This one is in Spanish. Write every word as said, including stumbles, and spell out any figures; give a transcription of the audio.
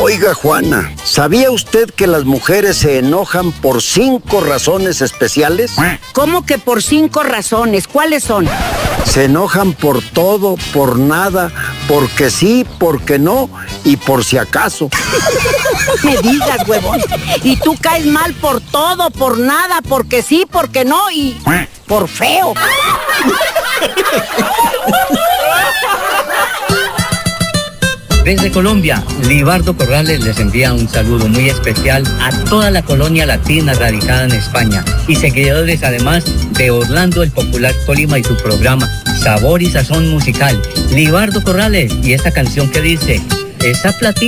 Oiga, Juana, ¿sabía usted que las mujeres se enojan por cinco razones especiales? ¿Cómo que por cinco razones? ¿Cuáles son? Se enojan por todo, por nada, porque sí, porque no y por si acaso. Me digas, huevón. Y tú caes mal por todo, por nada, porque sí, porque no y por feo. Desde Colombia, Libardo Corrales les envía un saludo muy especial a toda la colonia latina radicada en España y seguidores además de Orlando el Popular Tolima y su programa Sabor y Sazón Musical. Libardo Corrales y esta canción que dice, esa platica